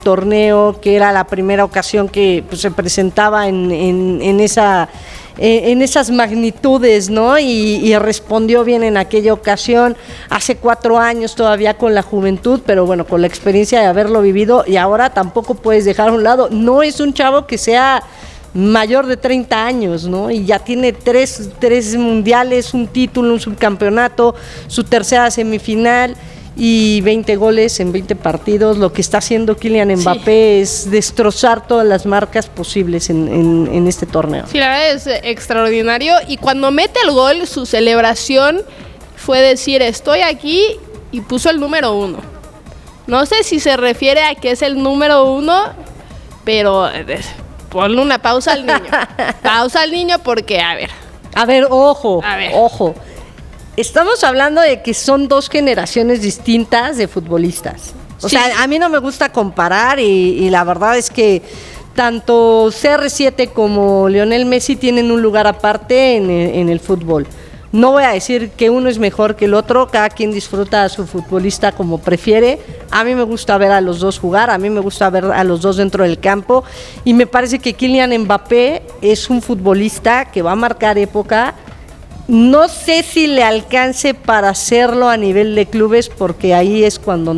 torneo, que era la primera ocasión que pues, se presentaba en esas magnitudes, ¿no? Y respondió bien en aquella ocasión, hace 4 años todavía con la juventud, pero bueno, con la experiencia de haberlo vivido, y ahora tampoco puedes dejar a un lado, no es un chavo que sea mayor de 30 años, ¿no? Y ya tiene tres mundiales, un título, un subcampeonato, su tercera semifinal y 20 goles en 20 partidos. Lo que está haciendo Kylian Mbappé es destrozar todas las marcas posibles en este torneo. Sí, la verdad es extraordinario, y cuando mete el gol, su celebración fue decir, estoy aquí, y puso el número 1. No sé si se refiere a que es el número 1, pero ponle una pausa al niño. Pausa al niño porque, a ver, ojo. Estamos hablando de que son 2 generaciones distintas de futbolistas. O sea, a mí no me gusta comparar y la verdad es que tanto CR7 como Lionel Messi tienen un lugar aparte en el fútbol. No voy a decir que uno es mejor que el otro, cada quien disfruta a su futbolista como prefiere. A mí me gusta ver a los dos jugar, a mí me gusta ver a los dos dentro del campo, y me parece que Kylian Mbappé es un futbolista que va a marcar época. No sé si le alcance para hacerlo a nivel de clubes, porque ahí es cuando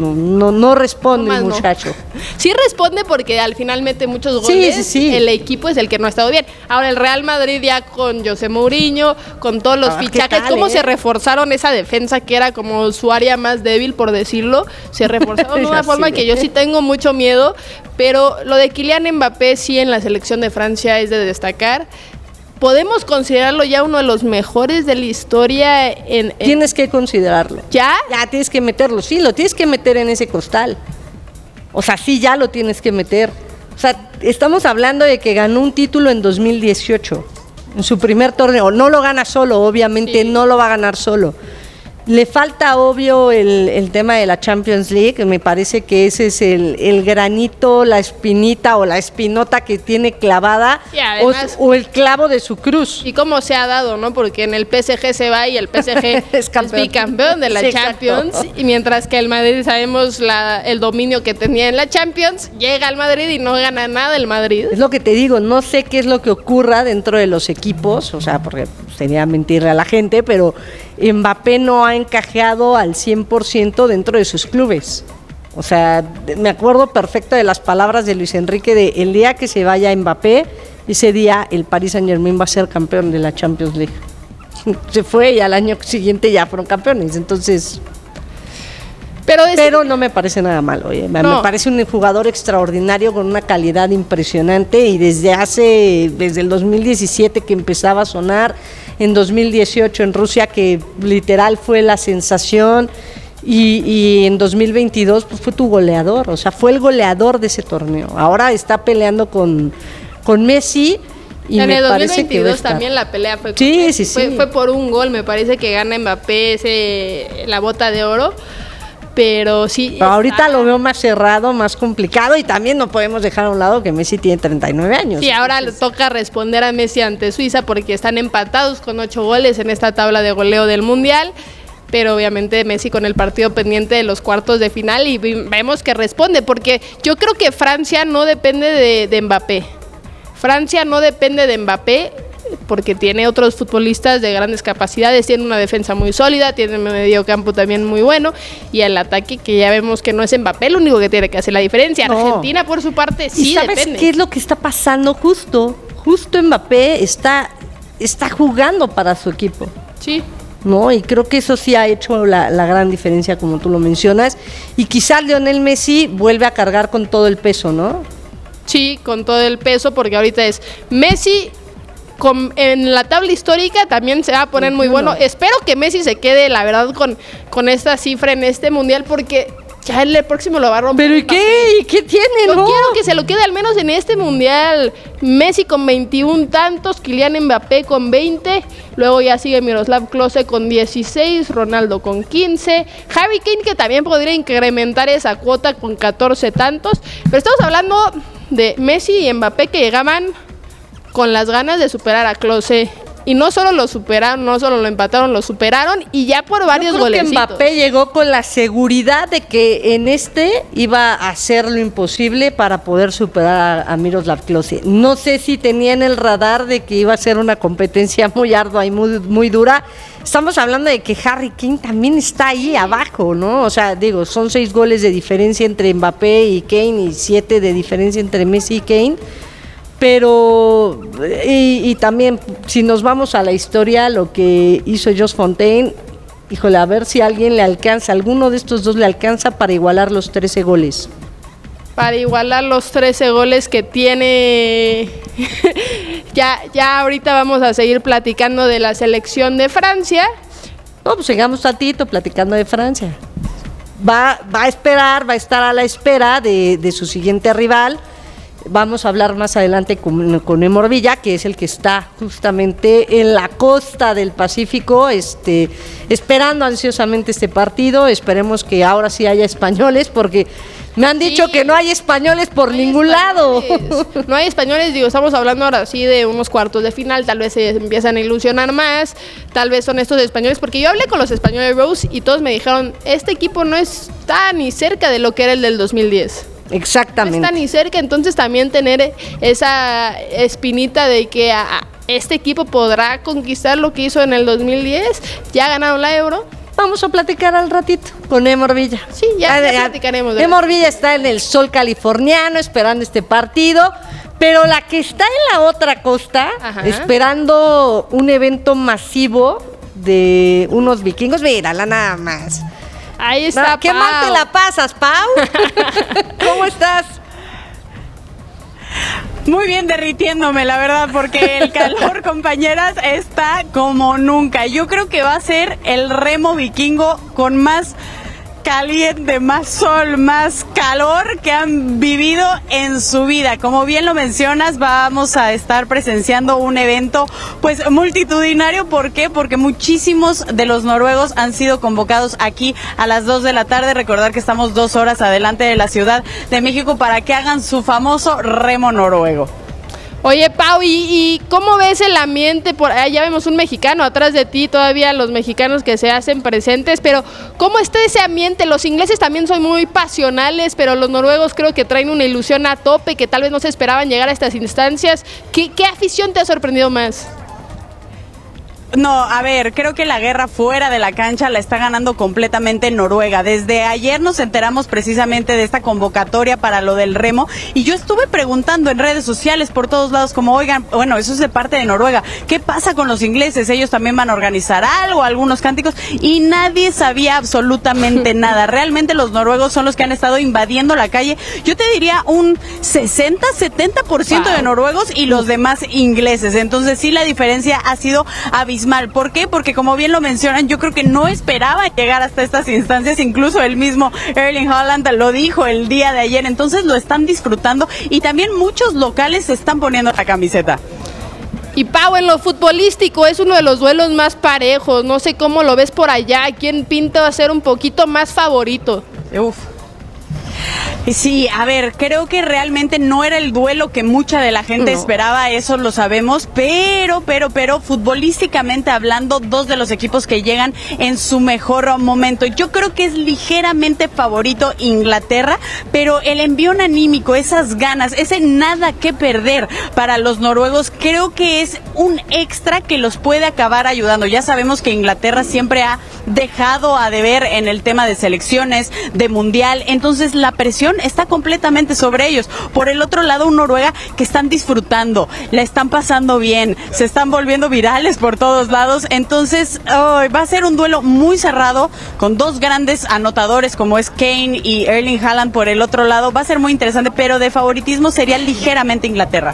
no responde el muchacho. Sí responde porque al final mete muchos goles. Sí. El equipo es el que no ha estado bien. Ahora el Real Madrid ya con José Mourinho, con todos los fichajes, cómo se reforzaron esa defensa que era como su área más débil, por decirlo. Se reforzaron de una forma que yo sí tengo mucho miedo, pero lo de Kylian Mbappé sí en la selección de Francia es de destacar. ¿Podemos considerarlo ya uno de los mejores de la historia? Tienes que considerarlo. ¿Ya? Ya tienes que meterlo, sí, lo tienes que meter en ese costal. O sea, sí, ya lo tienes que meter. O sea, estamos hablando de que ganó un título en 2018, en su primer torneo. No lo gana solo, obviamente, no lo va a ganar solo. Le falta, obvio, el tema de la Champions League. Me parece que ese es el granito, la espinita o la espinota que tiene clavada, además, o el clavo de su cruz. Y cómo se ha dado, ¿no? Porque en el PSG se va y el PSG es bicampeón de la Champions. Exacto. Y mientras que el Madrid sabemos el dominio que tenía en la Champions, llega al Madrid y no gana nada el Madrid. Es lo que te digo, no sé qué es lo que ocurra dentro de los equipos, o sea, porque sería mentirle a la gente, pero Mbappé no ha encajado al 100% dentro de sus clubes. O sea, me acuerdo perfecto de las palabras de Luis Enrique de el día que se vaya Mbappé, ese día el Paris Saint-Germain va a ser campeón de la Champions League. Se fue y al año siguiente ya fueron campeones, entonces... Pero no me parece nada malo, me parece un jugador extraordinario con una calidad impresionante, y desde el 2017 que empezaba a sonar, en 2018 en Rusia que literal fue la sensación, y en 2022 pues fue tu goleador, o sea, fue el goleador de ese torneo. Ahora está peleando con Messi. Y en el 2022 también la pelea fue con Messi. Fue por un gol, me parece que gana Mbappé la bota de oro. Pero sí. Ahorita lo veo más cerrado, más complicado, y también no podemos dejar a un lado que Messi tiene 39 años. Sí, ahora le toca responder a Messi ante Suiza porque están empatados con 8 goles en esta tabla de goleo del Mundial. Pero obviamente Messi con el partido pendiente de los cuartos de final, y vemos que responde, porque yo creo que Francia no depende de Mbappé. Francia no depende de Mbappé, porque tiene otros futbolistas de grandes capacidades, tiene una defensa muy sólida, tiene un medio campo también muy bueno, y el ataque que ya vemos que no es Mbappé lo único que tiene que hacer la diferencia. No. Argentina por su parte sí depende. ¿Y sabes qué es lo que está pasando? Justo Mbappé está jugando para su equipo. Sí. ¿No? Y creo que eso sí ha hecho la gran diferencia, como tú lo mencionas, y quizás Lionel Messi vuelve a cargar con todo el peso, ¿no? Sí, con todo el peso, porque ahorita es Messi. En la tabla histórica también se va a poner muy bueno. Espero que Messi se quede, la verdad, con esta cifra en este mundial, porque ya el próximo lo va a romper. ¿Pero y qué? ¿Y qué tiene? Yo quiero que se lo quede al menos en este mundial. Messi con 21 tantos, Kylian Mbappé con 20, luego ya sigue Miroslav Klose con 16, Ronaldo con 15, Harry Kane, que también podría incrementar esa cuota con 14 tantos. Pero estamos hablando de Messi y Mbappé, que llegaban con las ganas de superar a Klose y no solo lo superaron, no solo lo empataron, lo superaron y ya por varios Yo creo golecitos. que Mbappé llegó con la seguridad de que en iba a hacer lo imposible para poder superar a Miroslav Klose. No sé si tenía en el radar de que iba a ser una competencia muy ardua y muy dura. Estamos hablando de que Harry Kane también está ahí abajo, ¿no? O sea, digo, son 6 goles de diferencia entre Mbappé y Kane y 7 de diferencia entre Messi y Kane. Pero, y también, si nos vamos a la historia, lo que hizo Jos Fontaine, híjole, a ver si alguien le alcanza, alguno de estos dos le alcanza para igualar los 13 goles. Para igualar los 13 goles que tiene. Ya ahorita vamos a seguir platicando de la selección de Francia. No, pues sigamos tantito platicando de Francia. Va a esperar, va a estar a la espera de su siguiente rival. Vamos a hablar más adelante con Emor Villa, que es el que está justamente en la costa del Pacífico, esperando ansiosamente este partido. Esperemos que ahora sí haya españoles, porque me han dicho que no hay españoles por ningún lado. No hay españoles, digo, estamos hablando ahora sí de unos cuartos de final, tal vez se empiezan a ilusionar más, tal vez son estos españoles, porque yo hablé con los españoles Rose y todos me dijeron, este equipo no está ni cerca de lo que era el del 2010. Exactamente. No está ni cerca, entonces también tener esa espinita de que este equipo podrá conquistar lo que hizo en el 2010, ya ganaron la Euro. Vamos a platicar al ratito con Emor Villa. Sí, ya platicaremos. Emor Villa está en el sol californiano esperando este partido, pero la que está en la otra costa, esperando un evento masivo de unos vikingos, mírala nada más. Ahí está, no, ¿qué Pau? mal te la pasas, Pau? ¿Cómo estás? Muy bien, derritiéndome, la verdad, porque el calor, compañeras, está como nunca. Yo creo que va a ser el remo vikingo con más caliente, más sol, más calor que han vivido en su vida. Como bien lo mencionas, vamos a estar presenciando un evento pues multitudinario. ¿Por qué? Porque muchísimos de los noruegos han sido convocados aquí a las 2 de la tarde. Recordar que estamos 2 horas adelante de la Ciudad de México para que hagan su famoso remo noruego. Oye, Pau, ¿y cómo ves el ambiente? Por allá ya vemos un mexicano atrás de ti, todavía los mexicanos que se hacen presentes, pero ¿cómo está ese ambiente? Los ingleses también son muy pasionales, pero los noruegos creo que traen una ilusión a tope, que tal vez no se esperaban llegar a estas instancias. ¿Qué afición te ha sorprendido más? No, a ver, creo que la guerra fuera de la cancha la está ganando completamente Noruega. Desde ayer nos enteramos precisamente de esta convocatoria para lo del remo y yo estuve preguntando en redes sociales por todos lados como, oigan, bueno, eso es de parte de Noruega, ¿qué pasa con los ingleses? Ellos también van a organizar algo, algunos cánticos, y nadie sabía absolutamente nada. Realmente los noruegos son los que han estado invadiendo la calle. Yo te diría un 60-70% de noruegos y los demás ingleses. Entonces sí, la diferencia ha sido abismal. ¿Por qué? Porque como bien lo mencionan, yo creo que no esperaba llegar hasta estas instancias, incluso el mismo Erling Haaland lo dijo el día de ayer, entonces lo están disfrutando y también muchos locales se están poniendo la camiseta. Y Pau, en lo futbolístico es uno de los duelos más parejos, no sé cómo lo ves por allá, ¿quién pinta va a ser un poquito más favorito? Uf. Sí, a ver, creo que realmente no era el duelo que mucha de la gente esperaba, eso lo sabemos, pero, futbolísticamente hablando, dos de los equipos que llegan en su mejor momento. Yo creo que es ligeramente favorito Inglaterra, pero el envión anímico, esas ganas, ese nada que perder para los noruegos, creo que es un extra que los puede acabar ayudando. Ya sabemos que Inglaterra siempre ha dejado a deber en el tema de selecciones, de mundial, entonces la presión está completamente sobre ellos. Por el otro lado, un Noruega que están disfrutando, la están pasando bien, se están volviendo virales por todos lados, entonces va a ser un duelo muy cerrado, con dos grandes anotadores como es Kane y Erling Haaland por el otro lado, va a ser muy interesante, pero de favoritismo sería ligeramente Inglaterra.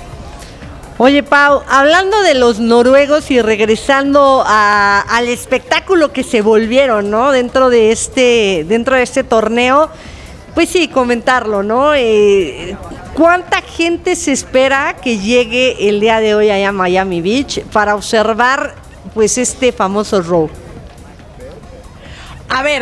Oye, Pau, hablando de los noruegos y regresando al espectáculo que se volvieron, ¿no? Dentro de este torneo, pues sí, comentarlo, ¿no? ¿Cuánta gente se espera que llegue el día de hoy allá a Miami Beach para observar, pues, este famoso Raw? A ver,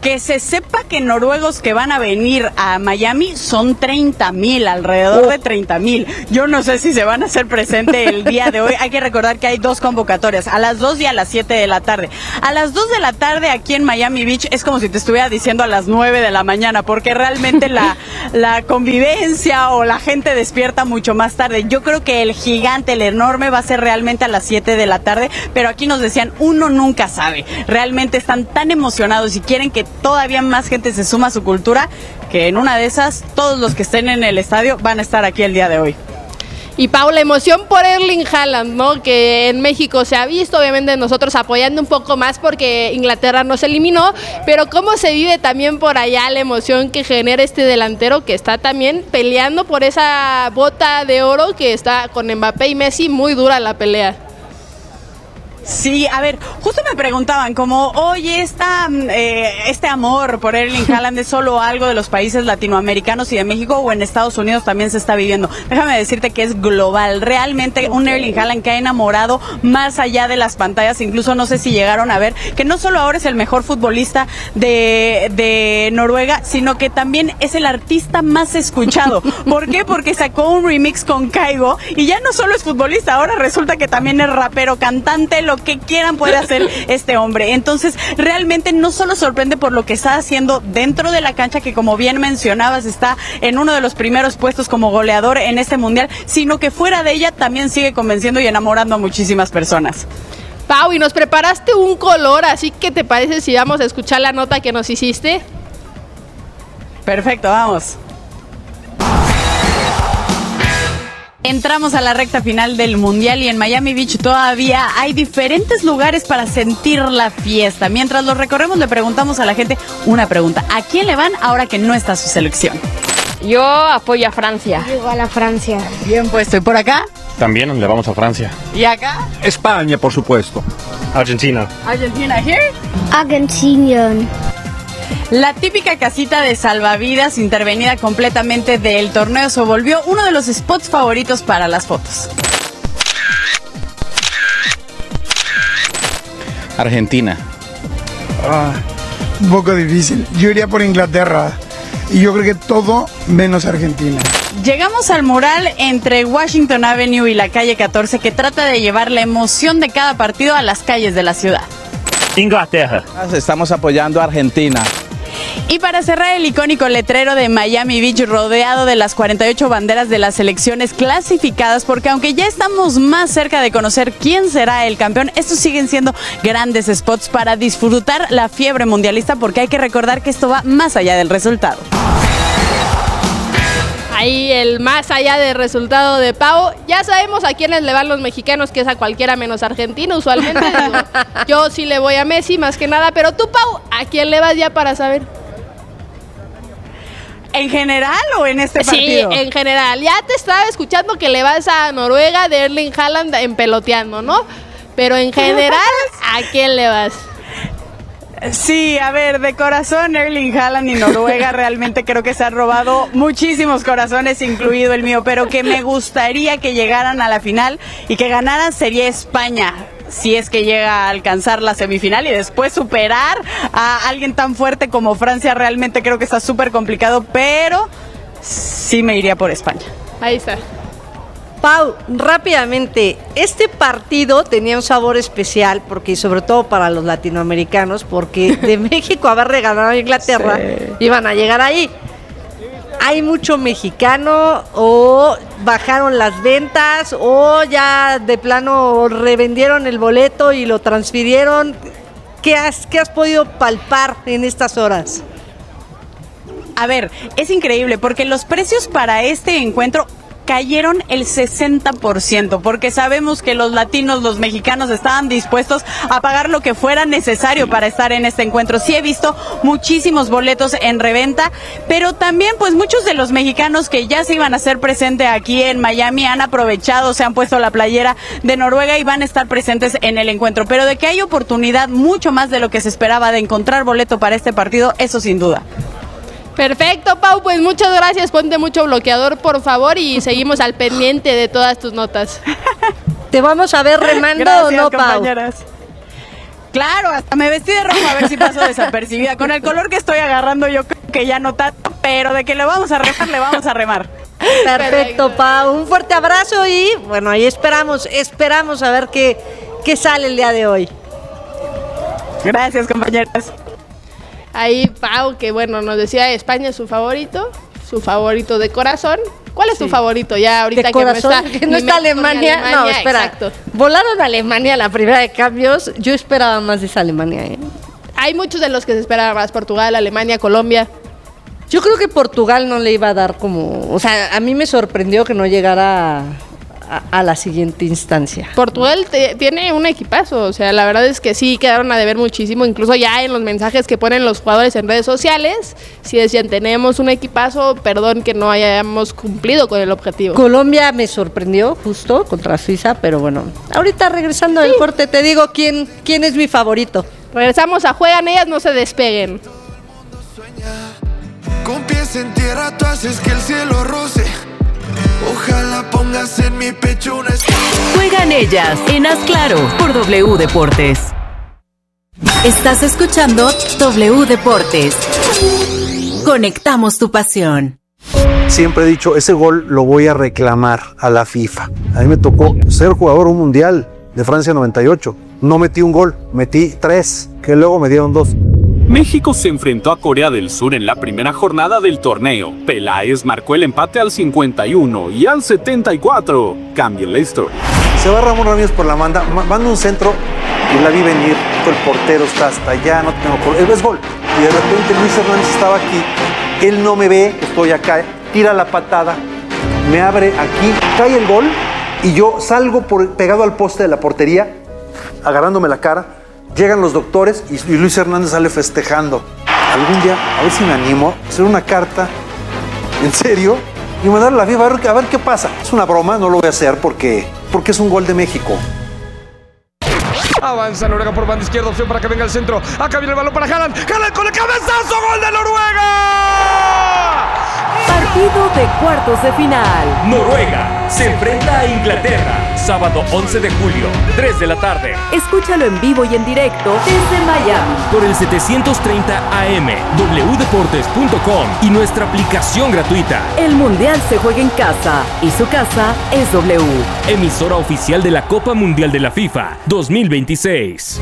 Que se sepa que noruegos que van a venir a Miami son 30,000, alrededor de 30,000. Yo no sé si se van a hacer presente el día de hoy. Hay que recordar que hay 2 convocatorias, a las 2 y a las 7 de la tarde. A las 2 de la tarde aquí en Miami Beach es como si te estuviera diciendo a las 9 de la mañana, porque realmente la convivencia o la gente despierta mucho más tarde. Yo creo que el gigante, el enorme, va a ser realmente a las 7 de la tarde, pero aquí nos decían, uno nunca sabe. Realmente están tan emocionados y quieren que todavía más gente se suma a su cultura, que en una de esas, todos los que estén en el estadio van a estar aquí el día de hoy. Y Paula, emoción por Erling Haaland, ¿no? Que en México se ha visto, obviamente nosotros apoyando un poco más porque Inglaterra nos eliminó, pero cómo se vive también por allá la emoción que genera este delantero que está también peleando por esa bota de oro, que está con Mbappé y Messi, muy dura la pelea. Sí, a ver, justo me preguntaban como, oye, este amor por Erling Haaland es solo algo de los países latinoamericanos y de México, o en Estados Unidos también se está viviendo. Déjame decirte que es global, realmente un Erling Haaland que ha enamorado más allá de las pantallas. Incluso no sé si llegaron a ver que no solo ahora es el mejor futbolista de Noruega, sino que también es el artista más escuchado. ¿Por qué? Porque sacó un remix con Kygo y ya no solo es futbolista, ahora resulta que también es rapero, cantante, lo que quieran puede hacer este hombre. Entonces realmente no solo sorprende por lo que está haciendo dentro de la cancha, que como bien mencionabas está en uno de los primeros puestos como goleador en este mundial, sino que fuera de ella también sigue convenciendo y enamorando a muchísimas personas. Pau, y nos preparaste un color, así que ¿te parece si vamos a escuchar la nota que nos hiciste? Perfecto, vamos. Entramos a la recta final del Mundial y en Miami Beach todavía hay diferentes lugares para sentir la fiesta. Mientras los recorremos le preguntamos a la gente una pregunta. ¿A quién le van ahora que no está su selección? Yo apoyo a Francia. Igual a Francia. Bien puesto. ¿Y por acá? También le vamos a Francia. ¿Y acá? España, por supuesto. Argentina. Argentina, here. Argentina. La típica casita de salvavidas intervenida completamente del torneo se volvió uno de los spots favoritos para las fotos. Argentina. Un poco difícil. Yo iría por Inglaterra. Y yo creo que todo menos Argentina. Llegamos al mural entre Washington Avenue y la calle 14 que trata de llevar la emoción de cada partido a las calles de la ciudad. Inglaterra. Estamos apoyando a Argentina. Y para cerrar, el icónico letrero de Miami Beach rodeado de las 48 banderas de las selecciones clasificadas, porque aunque ya estamos más cerca de conocer quién será el campeón, estos siguen siendo grandes spots para disfrutar la fiebre mundialista, porque hay que recordar que esto va más allá del resultado. Ahí el más allá del resultado de Pau. Ya sabemos a quiénes le van los mexicanos, que es a cualquiera menos Argentina usualmente. Digo, yo sí le voy a Messi más que nada, pero tú, Pau, ¿a quién le vas ya para saber? ¿En general o en este partido? Sí, en general. Ya te estaba escuchando que le vas a Noruega de Erling Haaland en peloteando, ¿no? Pero en general, ¿a quién le vas? Sí, a ver, de corazón Erling Haaland y Noruega realmente creo que se han robado muchísimos corazones, incluido el mío, pero que me gustaría que llegaran a la final y que ganaran sería España, si es que llega a alcanzar la semifinal, y después superar a alguien tan fuerte como Francia. Realmente creo que está súper complicado, pero sí me iría por España. Ahí está. Pau, rápidamente, este partido tenía un sabor especial, porque sobre todo para los latinoamericanos, porque de México a haber ganado a Inglaterra, sí, iban a llegar ahí. ¿Hay mucho mexicano o bajaron las ventas o ya de plano revendieron el boleto y lo transfirieron? ¿Qué has podido palpar en estas horas? A ver, es increíble porque los precios para este encuentro cayeron el 60%, porque sabemos que los latinos, los mexicanos estaban dispuestos a pagar lo que fuera necesario para estar en este encuentro. Sí he visto muchísimos boletos en reventa, pero también pues muchos de los mexicanos que ya se iban a hacer presente aquí en Miami han aprovechado, se han puesto la playera de Noruega y van a estar presentes en el encuentro. Pero de que hay oportunidad mucho más de lo que se esperaba de encontrar boleto para este partido, eso sin duda. Perfecto, Pau, pues muchas gracias, ponte mucho bloqueador por favor y seguimos al pendiente de todas tus notas. ¿Te vamos a ver remando? Gracias, o no, Pau? Compañeras. Claro, hasta me vestí de rojo a ver si paso desapercibida. Con el color que estoy agarrando yo creo que ya no tanto, pero de que le vamos a remar. Perfecto, Pau. Un fuerte abrazo y bueno, ahí esperamos a ver qué sale el día de hoy. Gracias, compañeras. Ahí Pau, que bueno, nos decía España es su favorito de corazón. ¿Cuál es tu favorito ya ahorita de corazón, que no está, no está Alemania? No, espera. Exacto. Volaron a Alemania la primera de cambios. Yo esperaba más de esa Alemania, ¿eh? Hay muchos de los que se esperaban más. Portugal, Alemania, Colombia. Yo creo que Portugal no le iba a dar como... O sea, a mí me sorprendió que no llegara a la siguiente instancia. Portugal tiene un equipazo, o sea, la verdad es que sí quedaron a deber muchísimo, incluso ya en los mensajes que ponen los jugadores en redes sociales, sí decían, tenemos un equipazo, perdón que no hayamos cumplido con el objetivo. Colombia me sorprendió justo contra Suiza, pero bueno, ahorita regresando del corte te digo quién es mi favorito. Regresamos a Juegan Ellas, no se despeguen. Con pies en tierra tú haces que el cielo roce. Ojalá pongas en mi pecho una espada. Juegan Ellas en Haz Claro por W Deportes. Estás escuchando W Deportes. Conectamos tu pasión. Siempre he dicho, ese gol lo voy a reclamar a la FIFA. A mí me tocó ser jugador un mundial de Francia 98. No metí un gol, metí 3, que luego me dieron 2. México se enfrentó a Corea del Sur en la primera jornada del torneo. Peláez marcó el empate al 51 y al 74. Cambia la historia. Se va Ramón Ramírez por la manda un centro y la vi venir. El portero está hasta allá, no tengo por... Es gol. Y de repente Luis Hernández estaba aquí. Él no me ve, estoy acá. Tira la patada, me abre aquí, cae el gol y yo salgo pegado al poste de la portería, agarrándome la cara. Llegan los doctores y Luis Hernández sale festejando. Algún día, a ver si me animo, a hacer una carta, en serio, y mandarla a la FIFA a ver qué pasa. Es una broma, no lo voy a hacer porque es un gol de México. Avanza Noruega por banda izquierda, opción para que venga el centro. Acá viene el balón para Haaland. Haaland con el cabezazo, gol de Noruega. Partido de cuartos de final. Noruega se enfrenta a Inglaterra. Sábado 11 de julio, 3 de la tarde. Escúchalo en vivo y en directo desde Miami. Por el 730 AM, wdeportes.com y nuestra aplicación gratuita. El Mundial se juega en casa y su casa es W. Emisora oficial de la Copa Mundial de la FIFA 2026.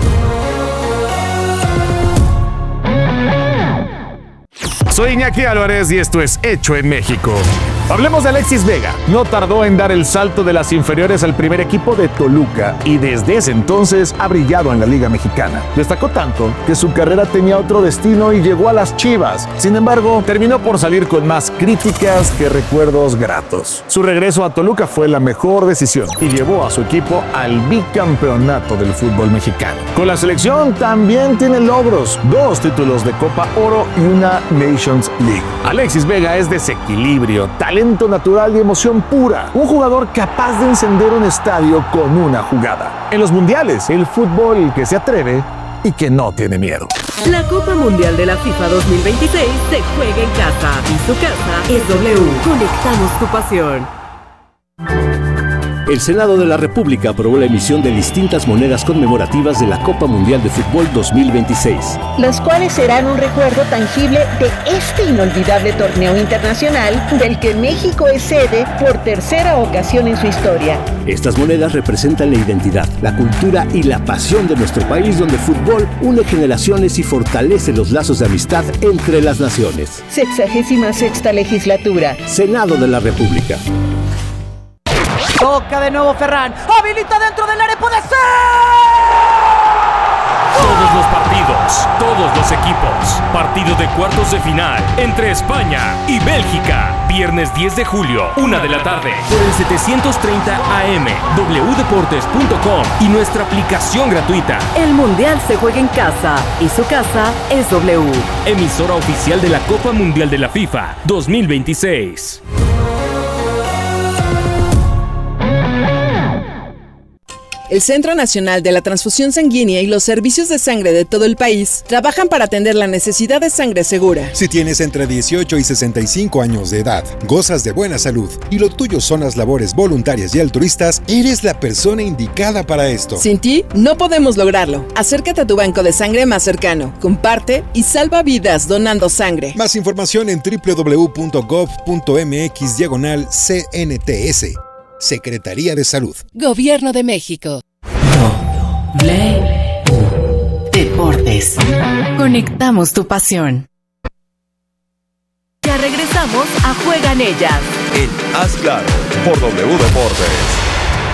Soy Iñaki Álvarez y esto es Hecho en México. Hablemos de Alexis Vega. No tardó en dar el salto de las inferiores al primer equipo de Toluca y desde ese entonces ha brillado en la Liga Mexicana. Destacó tanto que su carrera tenía otro destino y llegó a las Chivas. Sin embargo, terminó por salir con más críticas que recuerdos gratos. Su regreso a Toluca fue la mejor decisión y llevó a su equipo al bicampeonato del fútbol mexicano. Con la selección también tiene logros, 2 títulos de Copa Oro y una Nations League. Alexis Vega es desequilibrio, talento natural y emoción pura. Un jugador capaz de encender un estadio con una jugada. En los mundiales, el fútbol que se atreve y que no tiene miedo. La Copa Mundial de la FIFA 2026 se juega en casa y su casa es W. Conectamos tu pasión. El Senado de la República aprobó la emisión de distintas monedas conmemorativas de la Copa Mundial de Fútbol 2026. Las cuales serán un recuerdo tangible de este inolvidable torneo internacional del que México es sede por tercera ocasión en su historia. Estas monedas representan la identidad, la cultura y la pasión de nuestro país, donde el fútbol une generaciones y fortalece los lazos de amistad entre las naciones. 66ª legislatura. Senado de la República. Toca de nuevo Ferran, habilita dentro del área, puede ser. Todos los partidos, todos los equipos. Partido de cuartos de final entre España y Bélgica. Viernes 10 de julio, 1 de la tarde. Por el 730 AM, wdeportes.com y nuestra aplicación gratuita. El Mundial se juega en casa y su casa es W. Emisora oficial de la Copa Mundial de la FIFA 2026. El Centro Nacional de la Transfusión Sanguínea y los servicios de sangre de todo el país trabajan para atender la necesidad de sangre segura. Si tienes entre 18 y 65 años de edad, gozas de buena salud y lo tuyo son las labores voluntarias y altruistas, eres la persona indicada para esto. Sin ti, no podemos lograrlo. Acércate a tu banco de sangre más cercano, comparte y salva vidas donando sangre. Más información en www.gov.mx/CNTS. Secretaría de Salud. Gobierno de México. Deportes. Conectamos tu pasión. Ya regresamos a Juegan Ellas. En Haz Claro, por W Deportes.